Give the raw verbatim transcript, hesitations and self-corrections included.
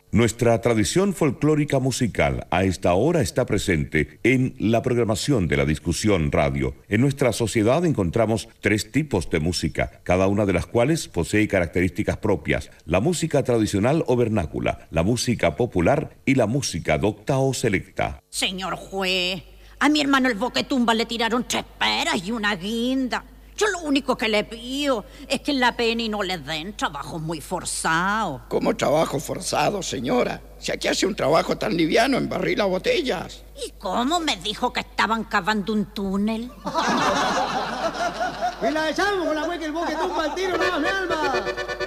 Nuestra tradición folclórica musical a esta hora está presente en la programación de la discusión radio. En nuestra sociedad encontramos tres tipos de música, cada una de las cuales posee características propias: la música tradicional o vernácula, la música popular y la música docta o selecta. Señor juez, a mi hermano el Boquetumba le tiraron tres peras y una guinda. Yo lo único que le pido es que en la Penny no les den trabajos muy forzados. ¿Cómo trabajo forzado, señora? Si aquí hace un trabajo tan liviano en barril las botellas. ¿Y cómo me dijo que estaban cavando un túnel? Y la echamos con la wea que el Boquetumba al tiro, no, mi alma.